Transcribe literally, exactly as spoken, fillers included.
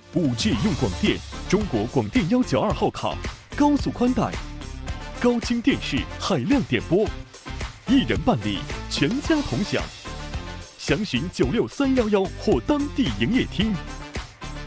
五 G 用广电，中国广电幺九二号卡，高速宽带，高清电视，海量点播，一人办理，全家同享。详询九六三幺幺或当地营业厅。